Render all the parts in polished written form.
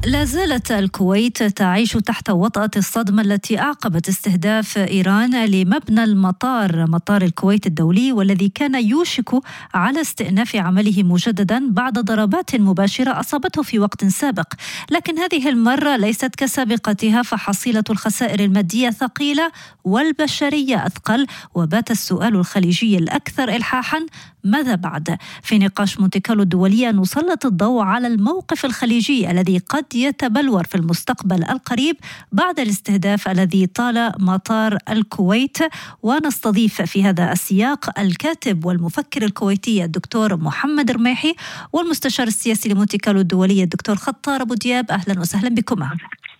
لا زالت الكويت تعيش تحت وطأة الصدمة التي أعقبت استهداف إيران لمبنى مطار الكويت الدولي، والذي كان يوشك على استئناف عمله مجددا بعد ضربات مباشرة أصابته في وقت سابق. لكن هذه المرة ليست كسابقتها، فحصيلة الخسائر المادية ثقيلة والبشرية أثقل، وبات السؤال الخليجي الأكثر إلحاحا: ماذا بعد؟ في نقاش مونتي كارلو الدولية نسلط الضوء على الموقف الخليجي الذي قد يتبلور في المستقبل القريب بعد الاستهداف الذي طال مطار الكويت. ونستضيف في هذا السياق الكاتب والمفكر الكويتي الدكتور محمد رميحي، والمستشار السياسي لمونتي كارلو الدولية الدكتور خطار أبو دياب. أهلا وسهلا بكما.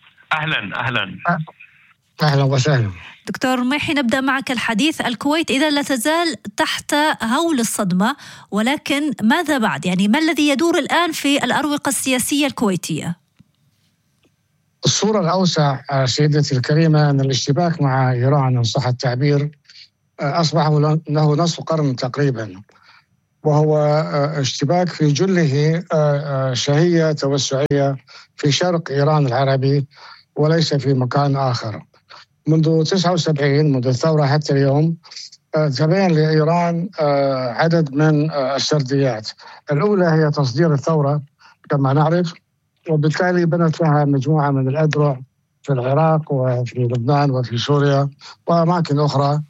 أهلا وسهلا. دكتور رميحي، نبدأ معك الحديث. الكويت إذا لا تزال تحت هول الصدمة، ولكن ماذا بعد؟ يعني ما الذي يدور الآن في الأروقة السياسية الكويتية؟ الصورة الأوسع سيدتي الكريمة أن الاشتباك مع إيران إن صح التعبير أصبح له نصف قرن تقريبا، وهو اشتباك في جله شهية توسعية في شرق إيران العربي وليس في مكان آخر. منذ 79 منذ الثورة حتى اليوم تبين لإيران عدد من السرديات. الأولى هي تصدير الثورة كما نعرف، وبالتالي بنت لها مجموعة من الأذرع في العراق وفي لبنان وفي سوريا وأماكن أخرى.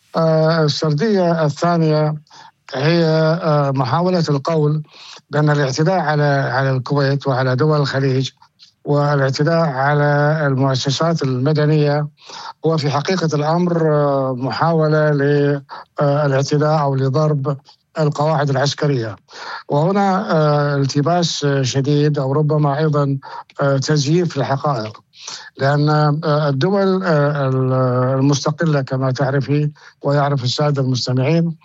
السردية الثانية هي محاولة القول بأن الاعتداء على الكويت وعلى دول الخليج والاعتداء على المؤسسات المدنية هو في حقيقة الأمر محاولة للاعتداء أو لضرب القواعد العسكرية، وهنا التباس شديد أو ربما أيضا تزييف للحقائق، لأن الدول المستقلة كما تعرفي ويعرف السادة المستمعين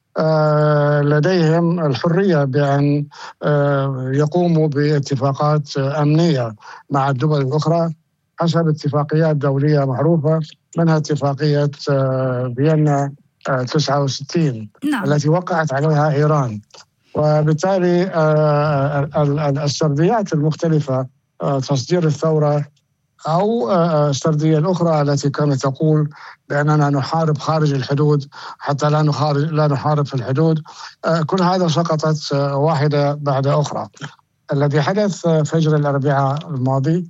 لديهم الحرية بأن يقوموا باتفاقات أمنية مع الدول الأخرى حسب اتفاقيات دولية معروفة، منها اتفاقية فيينا 69 التي وقعت عليها إيران. وبالتالي السرديات المختلفة، تصدير الثورة أو السردية الأخرى التي كانت تقول بأننا نحارب خارج الحدود حتى لا نحارب في الحدود، كل هذا سقطت واحدة بعد أخرى. الذي حدث فجر الأربعاء الماضي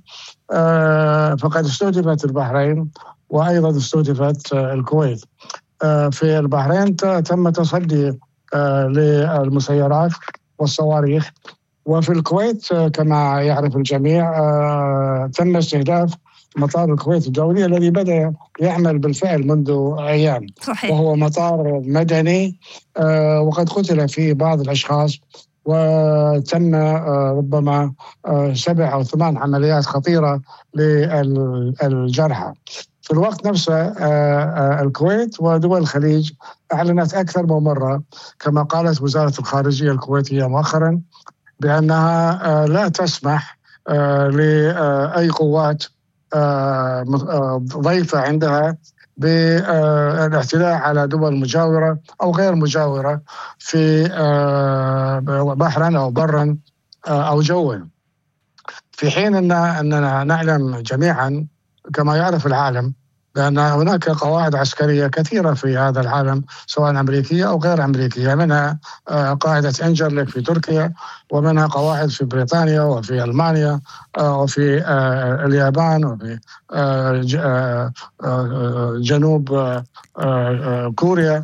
فقد استهدفت البحرين وأيضا استهدفت الكويت. في البحرين تم تصدي للمسيرات والصواريخ، وفي الكويت كما يعرف الجميع تم استهداف مطار الكويت الدولي الذي بدأ يعمل بالفعل منذ أيام. صحيح. وهو مطار مدني وقد قتل فيه بعض الأشخاص، وتم ربما 7 أو 8 عمليات خطيرة للجرحى. في الوقت نفسه الكويت ودول الخليج أعلنت أكثر من مرة كما قالت وزارة الخارجية الكويتية مؤخرا بأنها لا تسمح لأي قوات ضيفة عندها بالاعتداء على دول مجاورة أو غير مجاورة في بحرا أو برا أو جوا، في حين أننا نعلم جميعا كما يعرف العالم بأن هناك قواعد عسكرية كثيرة في هذا العالم سواء أمريكية أو غير أمريكية، منها قاعدة إنجرليك في تركيا، ومنها قواعد في بريطانيا وفي ألمانيا وفي اليابان وفي جنوب كوريا.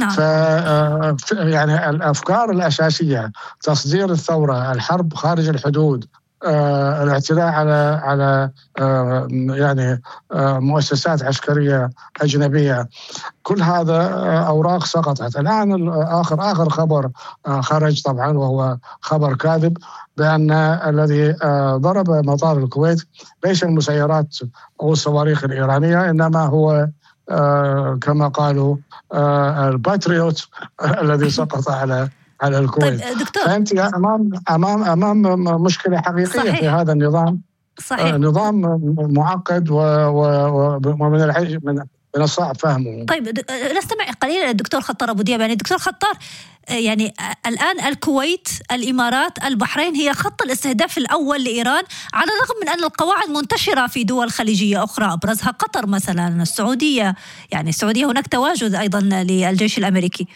يعني الأفكار الأساسية: تصدير الثورة، الحرب خارج الحدود، الاعتداء على يعني مؤسسات عسكرية أجنبية، كل هذا أوراق سقطت. الآن آخر خبر خرج طبعا وهو خبر كاذب بأن الذي ضرب مطار الكويت ليس المسيرات أو الصواريخ الإيرانية، إنما هو كما قالوا الباتريوت الذي سقط على الكويت. طيب دكتور، فأنت أمام مشكلة حقيقية. صحيح. في هذا النظام. صحيح. نظام معقد ومن من الصعب فهمه. طيب نستمع قليلا الدكتور خطار أبو دياب. يعني الدكتور خطار، يعني الآن الكويت، الإمارات، البحرين هي خط الاستهداف الأول لإيران، على الرغم من أن القواعد منتشرة في دول خليجية أخرى أبرزها قطر مثلا، السعودية. يعني السعودية هناك تواجد أيضا للجيش الأمريكي.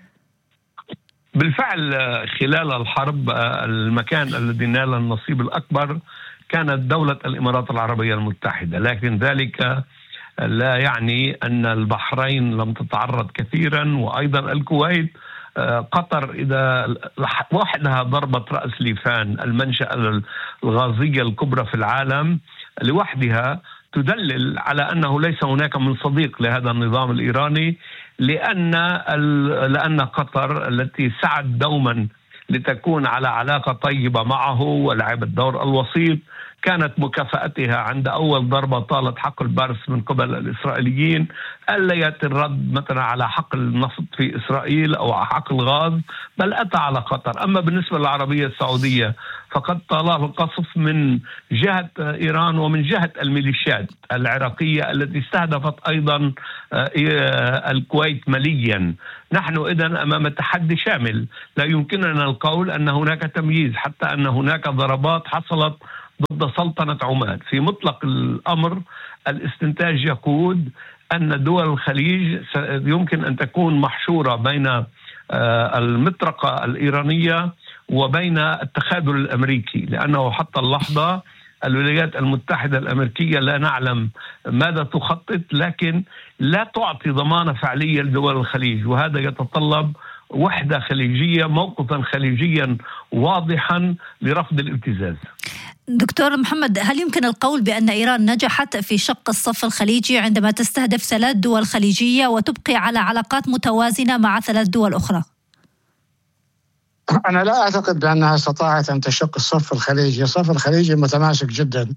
بالفعل خلال الحرب المكان الذي نال النصيب الأكبر كانت دولة الإمارات العربية المتحدة، لكن ذلك لا يعني أن البحرين لم تتعرض كثيرا، وأيضا الكويت. قطر إذا وحدها ضربة رأس ليفان المنشأة الغازية الكبرى في العالم لوحدها تدلل على أنه ليس هناك من صديق لهذا النظام الإيراني، لأن قطر التي سعت دوما لتكون على علاقة طيبة معه ولعبت دور الوسيط، كانت مكافأتها عند أول ضربة طالت حق البرس من قبل الإسرائيليين ألا يأتي الرد مثلا على حق النفط في إسرائيل أو حق الغاز، بل أتى على قطر. أما بالنسبة للعربية السعودية فقد طالها القصف من جهة إيران ومن جهة الميليشيات العراقية التي استهدفت أيضا الكويت مليا. نحن إذن أمام تحدي شامل، لا يمكننا القول أن هناك تمييز، حتى أن هناك ضربات حصلت ضد سلطنة عمان. في مطلق الأمر الاستنتاج يقود أن دول الخليج يمكن أن تكون محشورة بين المطرقة الإيرانية وبين التخاذل الأمريكي، لأنه حتى اللحظة الولايات المتحدة الأمريكية لا نعلم ماذا تخطط، لكن لا تعطي ضمانة فعلية لدول الخليج، وهذا يتطلب وحدة خليجية، موقفا خليجيا واضحا لرفض الابتزاز. دكتور محمد، هل يمكن القول بأن إيران نجحت في شق الصف الخليجي عندما تستهدف 3 دول خليجية وتبقي على علاقات متوازنة مع 3 دول أخرى؟ أنا لا أعتقد بأنها استطاعت أن تشق الصف الخليجي. الصف الخليجي متماسك جدا،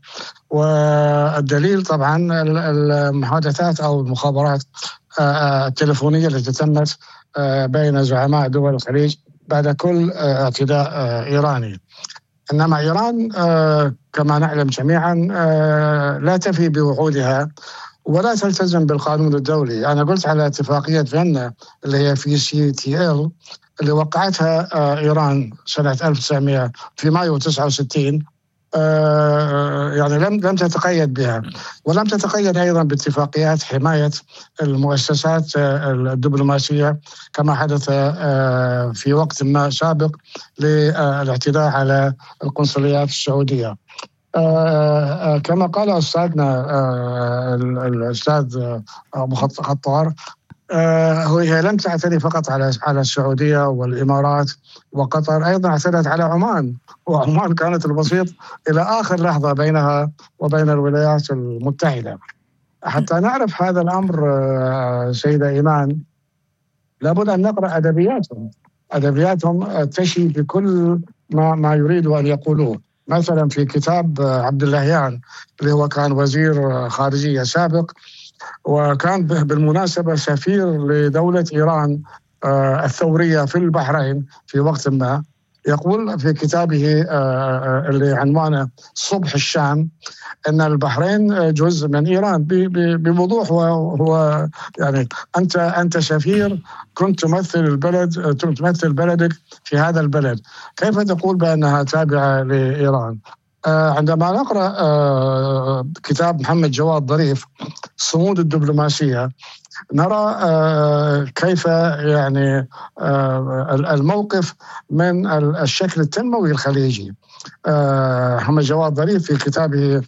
والدليل طبعا المحادثات أو المخابرات التلفونية التي تمت بين زعماء دول الخليج بعد كل اعتداء إيراني. إنما إيران كما نعلم جميعا لا تفي بوعودها ولا تلتزم بالقانون الدولي. أنا قلت على اتفاقية فيينا اللي هي VCTL اللي وقعتها إيران سنة 1900 في مايو 69. يعني لم تتقيد بها، ولم تتقيد أيضا باتفاقيات حماية المؤسسات الدبلوماسية كما حدث في وقت ما سابق للاعتداء على القنصليات السعودية. كما قال أستاذنا الأستاذ أبو خطار، هي لم تعتدي فقط على السعودية والإمارات وقطر، أيضا اعتدت على عمان، وعمان كانت الوسيط إلى آخر لحظة بينها وبين الولايات المتحدة. حتى نعرف هذا الأمر سيدة إيمان لابد أن نقرأ أدبياتهم تشي بكل ما يريدوا أن يقولوه. مثلا في كتاب عبد اللهيان اللي هو كان وزير خارجية سابق، وكان بالمناسبة سفير لدولة إيران الثورية في البحرين في وقت ما، يقول في كتابه اللي عنوانه صبح الشام أن البحرين جزء من إيران بوضوح. وهو يعني أنت سفير، كنت تمثل بلدك في هذا البلد، كيف تقول بأنها تابعة لإيران؟ عندما نقرأ كتاب محمد جواد ظريف صمود الدبلوماسية نرى كيف يعني الموقف من الشكل التنموي الخليجي. محمد جواد ظريف في كتابه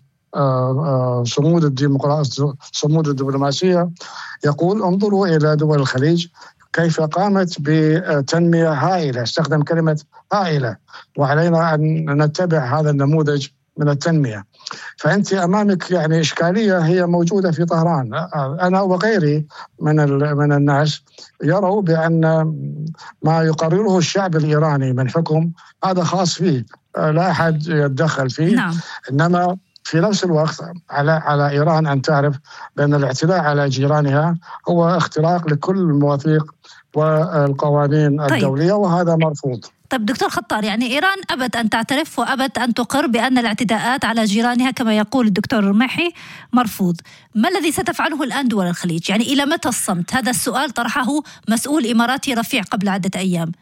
صمود الدبلوماسية يقول انظروا إلى دول الخليج كيف قامت بتنمية هائلة، استخدم كلمة هائلة، وعلينا أن نتبع هذا النموذج من التنمية. فأنت أمامك يعني إشكالية هي موجودة في طهران. أنا وغيري من الناس يروا بأن ما يقرره الشعب الإيراني من حكم هذا خاص فيه، لا أحد يتدخل فيه. نعم. إنما في نفس الوقت على إيران أن تعرف بأن الاعتداء على جيرانها هو اختراق لكل المواثيق والقوانين الدولية، وهذا مرفوض. طيب دكتور خطار، يعني إيران أبت أن تعترف وأبت أن تقر بأن الاعتداءات على جيرانها كما يقول الدكتور رميحي مرفوض. ما الذي ستفعله الآن دول الخليج؟ يعني إلى متى الصمت؟ هذا السؤال طرحه مسؤول إماراتي رفيع قبل عدة أيام.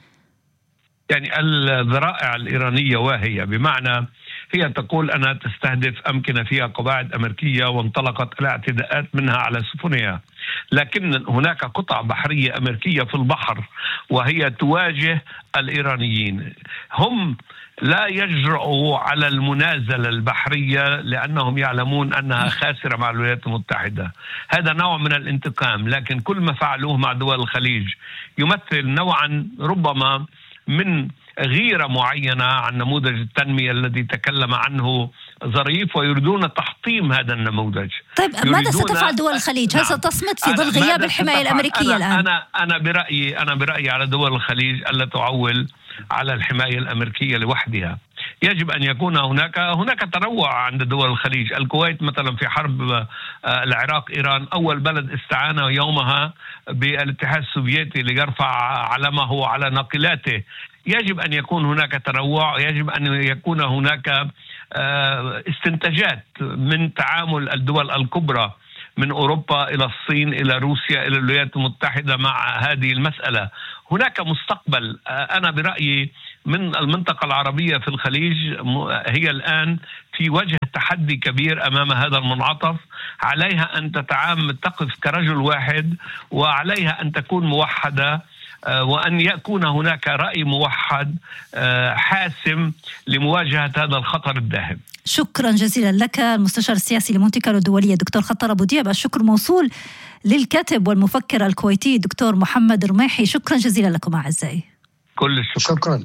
يعني الذرائع الإيرانية واهية، بمعنى هي تقول أنها تستهدف أمكنة فيها قواعد أمريكية وانطلقت الاعتداءات منها على سفنها، لكن هناك قطع بحرية أمريكية في البحر وهي تواجه الإيرانيين. هم لا يجرؤوا على المنازلة البحرية لأنهم يعلمون أنها خاسرة مع الولايات المتحدة. هذا نوع من الانتقام، لكن كل ما فعلوه مع دول الخليج يمثل نوعا ربما من غيرة معينة عن نموذج التنمية الذي تكلم عنه ظريف، ويريدون تحطيم هذا النموذج. طيب ماذا ستفعل دول الخليج؟ هل ستصمت في ظل غياب الحماية الأمريكية الآن؟ أنا برأيي على دول الخليج ألا تعول على الحماية الأمريكية لوحدها. يجب أن يكون هناك تنوع عند دول الخليج. الكويت مثلا في حرب العراق إيران أول بلد استعان يومها بالاتحاد السوفيتي ليرفع علمه على ناقلاته. يجب أن يكون هناك تنوع، يجب أن يكون هناك استنتاجات من تعامل الدول الكبرى من أوروبا إلى الصين إلى روسيا إلى الولايات المتحدة مع هذه المسألة. هناك مستقبل. أنا برأيي من المنطقة العربية في الخليج هي الآن في وجه تحدي كبير أمام هذا المنعطف. عليها أن تقف كرجل واحد، وعليها أن تكون موحدة، وأن يكون هناك رأي موحد حاسم لمواجهة هذا الخطر الداهم. شكرا جزيلا لك المستشار السياسي لمونتي كارلو الدولية دكتور خطر أبو دياب. الشكر موصول للكاتب والمفكر الكويتي دكتور محمد رميحي. شكرا جزيلا لكم أعزائي. كل الشكر. شكرا.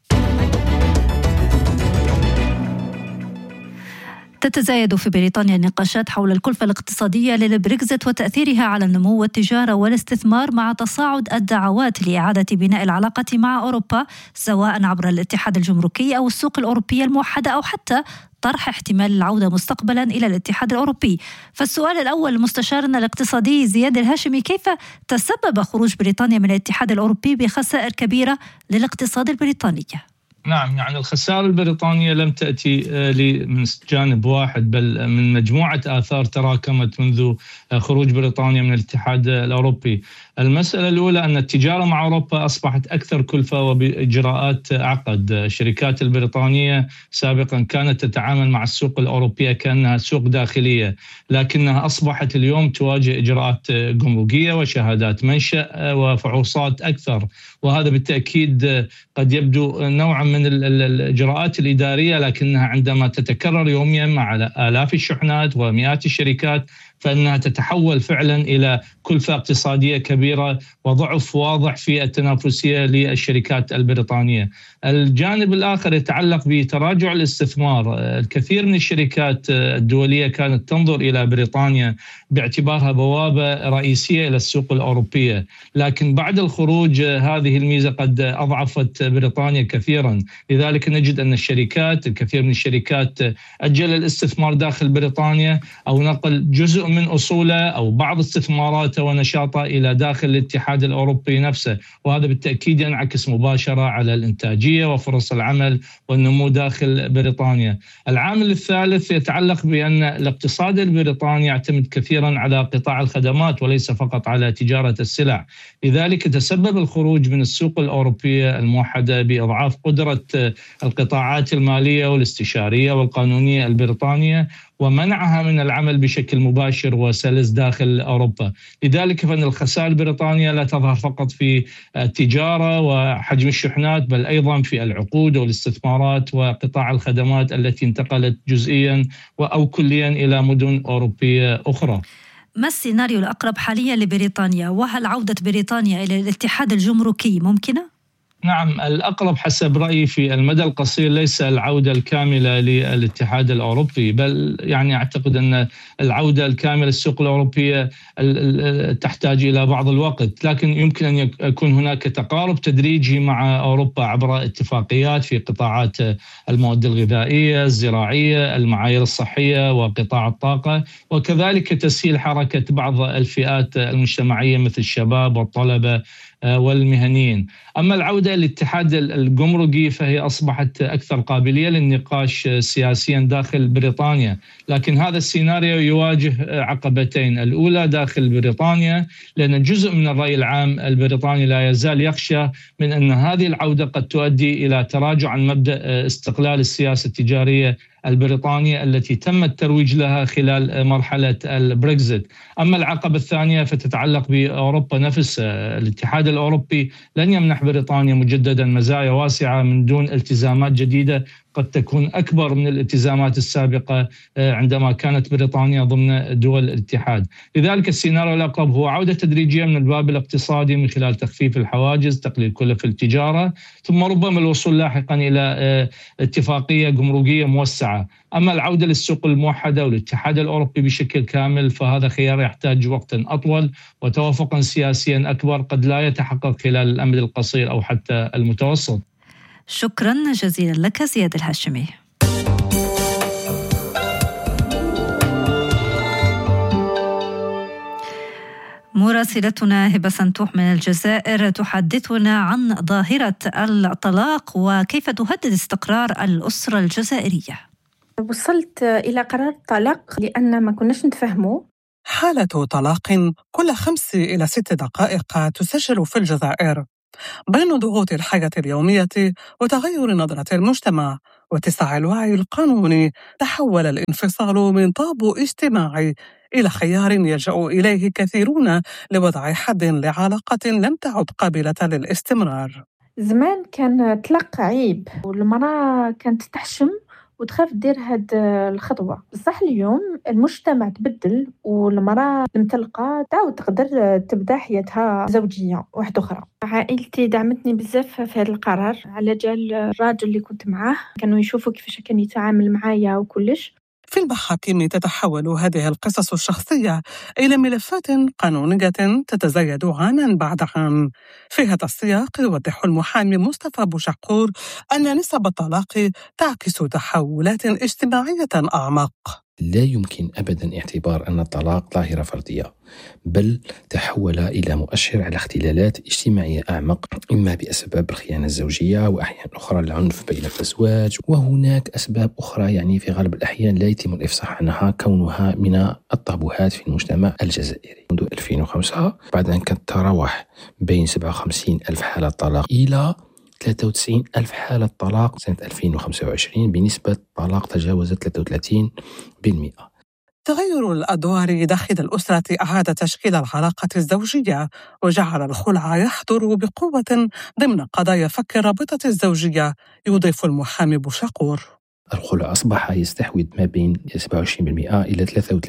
تتزايد في بريطانيا النقاشات حول الكلفة الاقتصادية للبريكزيت وتأثيرها على النمو والتجارة والاستثمار، مع تصاعد الدعوات لإعادة بناء العلاقة مع أوروبا سواء عبر الاتحاد الجمركي أو السوق الأوروبية الموحدة، أو حتى طرح احتمال العودة مستقبلا إلى الاتحاد الأوروبي. فالسؤال الأول لمستشارنا الاقتصادي زياد الهاشمي: كيف تسبب خروج بريطانيا من الاتحاد الأوروبي بخسائر كبيرة للاقتصاد البريطاني؟ نعم، يعني الخسائر البريطانية لم تأتي من جانب واحد، بل من مجموعة آثار تراكمت منذ خروج بريطانيا من الاتحاد الأوروبي. المسألة الأولى أن التجارة مع أوروبا أصبحت أكثر كلفة وبإجراءات أعقد. الشركات البريطانية سابقا كانت تتعامل مع السوق الأوروبية كأنها سوق داخلية، لكنها أصبحت اليوم تواجه إجراءات جمركية وشهادات منشأ وفحوصات أكثر، وهذا بالتأكيد قد يبدو نوعا من الإجراءات الإدارية، لكنها عندما تتكرر يوميا مع آلاف الشحنات ومئات الشركات فإنها تتحول فعلا إلى كلفة اقتصادية كبيرة وضعف واضح في التنافسية للشركات البريطانية. الجانب الآخر يتعلق بتراجع الاستثمار. الكثير من الشركات الدولية كانت تنظر إلى بريطانيا باعتبارها بوابة رئيسية إلى السوق الأوروبية، لكن بعد الخروج هذه الميزة قد أضعفت بريطانيا كثيرا. لذلك نجد أن الكثير من الشركات أجل الاستثمار داخل بريطانيا أو نقل جزء من أصوله أو بعض استثماراته ونشاطه إلى داخل الاتحاد الأوروبي نفسه، وهذا بالتأكيد ينعكس مباشرة على الإنتاجية وفرص العمل والنمو داخل بريطانيا. العامل الثالث يتعلق بأن الاقتصاد البريطاني يعتمد كثيرا على قطاع الخدمات وليس فقط على تجارة السلع. لذلك تسبب الخروج من السوق الأوروبية الموحدة بإضعاف قدرة القطاعات المالية والاستشارية والقانونية البريطانية ومنعها من العمل بشكل مباشر وسلس داخل أوروبا. لذلك فإن الخسائر البريطانية لا تظهر فقط في التجارة وحجم الشحنات، بل أيضا في العقود والاستثمارات وقطاع الخدمات التي انتقلت جزئيا أو كليا إلى مدن أوروبية أخرى. ما السيناريو الأقرب حاليا لبريطانيا؟ وهل عودة بريطانيا إلى الاتحاد الجمركي ممكنة؟ نعم، الأقرب حسب رأيي في المدى القصير ليس العودة الكاملة للاتحاد الأوروبي، بل يعني أعتقد أن العودة الكاملة للسوق الأوروبية تحتاج إلى بعض الوقت، لكن يمكن أن يكون هناك تقارب تدريجي مع أوروبا عبر اتفاقيات في قطاعات المواد الغذائية، الزراعية، المعايير الصحية وقطاع الطاقة، وكذلك تسهيل حركة بعض الفئات المجتمعية مثل الشباب والطلبة والمهنيين. أما العودة للاتحاد الجمركي فهي أصبحت أكثر قابلية للنقاش سياسيا داخل بريطانيا، لكن هذا السيناريو يواجه عقبتين. الأولى داخل بريطانيا، لأن جزء من الرأي العام البريطاني لا يزال يخشى من أن هذه العودة قد تؤدي إلى تراجع عن مبدأ استقلال السياسة التجارية البريطانية التي تم الترويج لها خلال مرحلة البريكزيت. أما العقبة الثانية فتتعلق بأوروبا نفسها. الاتحاد الأوروبي لن يمنح بريطانيا مجددا مزايا واسعة من دون التزامات جديدة قد تكون أكبر من الالتزامات السابقة عندما كانت بريطانيا ضمن دول الاتحاد. لذلك السيناريو الأقرب هو عودة تدريجية من الباب الاقتصادي من خلال تخفيف الحواجز، تقليل كلف التجارة، ثم ربما الوصول لاحقا إلى اتفاقية جمركية موسعة. أما العودة للسوق الموحدة والاتحاد الأوروبي بشكل كامل فهذا خيار يحتاج وقتا أطول وتوافقا سياسيا أكبر قد لا يتحقق خلال الأمد القصير أو حتى المتوسط. شكرا جزيلا لك زياد الهاشمي. مراسلتنا هبة سنتوح من الجزائر تحدثنا عن ظاهرة الطلاق وكيف تهدد استقرار الأسرة الجزائرية. وصلت إلى قرار الطلاق لأن ما كناش نتفهموا. حالة طلاق كل 5 إلى 6 دقائق تسجل في الجزائر. بين ضغوط الحياة اليومية وتغير نظرة المجتمع واتساع الوعي القانوني، تحول الانفصال من طابو اجتماعي إلى خيار يلجأ إليه كثيرون لوضع حد لعلاقة لم تعد قابلة للاستمرار. زمان كان طلاق عيب والمرأة كانت تحشم وتخاف دير هاد الخطوة، بصح اليوم المجتمع تبدل والمرأة المطلقة تعاود تقدر تبدا حياتها زوجية واحدة أخرى. عائلتي دعمتني بزاف في هذا القرار، على جال الراجل اللي كنت معاه كانوا يشوفوا كيفاش كان يتعامل معايا وكلش. في المحاكم تتحول هذه القصص الشخصية إلى ملفات قانونية تتزايد عاما بعد عام. في هذا السياق يوضح المحامي مصطفى بوشقور أن نسب الطلاق تعكس تحولات اجتماعية أعمق. لا يمكن أبدا اعتبار أن الطلاق ظاهرة فردية، بل تحول إلى مؤشر على اختلالات اجتماعية أعمق، إما بأسباب الخيانة الزوجية وأحيانا أخرى العنف بين الأزواج، وهناك أسباب أخرى يعني في غالب الأحيان لا يتم الإفصاح عنها كونها من الطابوهات في المجتمع الجزائري. منذ 2005 بعد أن كانت تتراوح بين 57,000 حالة طلاق إلى 93,000 حالة طلاق سنة 2025 بنسبة طلاق تجاوزت 33%. تغير الأدوار داخل الأسرة أعاد تشكيل العلاقة الزوجية وجعل الخلع يحضر بقوة ضمن قضايا فك الرابطة الزوجية، يضيف المحامي بوشقور. الخلع أصبح يستحوذ ما بين 27% إلى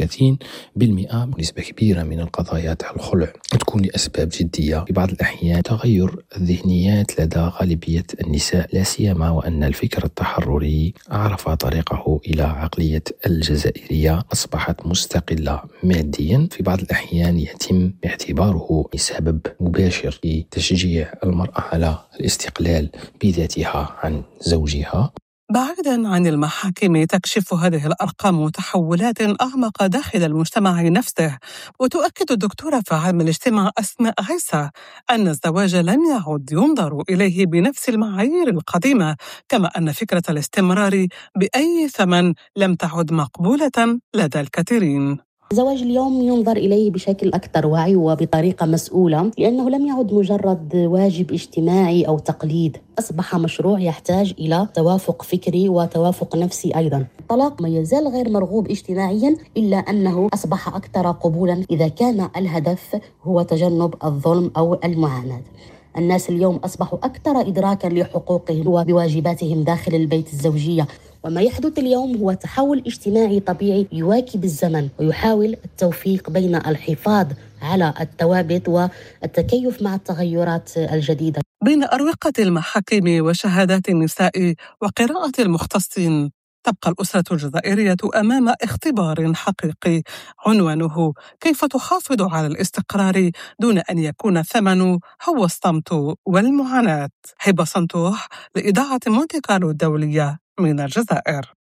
33%. نسبة كبيرة من القضايات على الخلع تكون لأسباب جدية. في بعض الأحيان تغير الذهنيات لدى غالبية النساء، لا سيما وأن الفكر التحرري عرف طريقه إلى عقلية الجزائرية، أصبحت مستقلة ماديا. في بعض الأحيان يتم اعتباره سبب مباشر لتشجيع المرأة على الاستقلال بذاتها عن زوجها. بعيداً عن المحاكم تكشف هذه الأرقام تحولات أعمق داخل المجتمع نفسه، وتؤكد الدكتورة في علم الاجتماع أسماء عيسى أن الزواج لم يعد ينظر إليه بنفس المعايير القديمة، كما أن فكرة الاستمرار بأي ثمن لم تعد مقبولة لدى الكثيرين. الزواج اليوم ينظر إليه بشكل أكثر وعي وبطريقة مسؤولة، لأنه لم يعد مجرد واجب اجتماعي أو تقليد، أصبح مشروع يحتاج إلى توافق فكري وتوافق نفسي أيضا. الطلاق ما يزال غير مرغوب اجتماعيا، إلا أنه أصبح أكثر قبولا إذا كان الهدف هو تجنب الظلم أو المعاناة. الناس اليوم أصبحوا أكثر إدراكا لحقوقهم وبواجباتهم داخل البيت الزوجية، وما يحدث اليوم هو تحول اجتماعي طبيعي يواكب الزمن ويحاول التوفيق بين الحفاظ على الثوابت والتكيف مع التغيرات الجديدة. بين أروقة المحاكم وشهادات النساء وقراءة المختصين، تبقى الأسرة الجزائرية أمام اختبار حقيقي عنوانه كيف تحافظ على الاستقرار دون أن يكون الثمن هو الصمت والمعاناة. هبة صنتوح لإذاعة مونتي كارلو الدولية من الجزائر.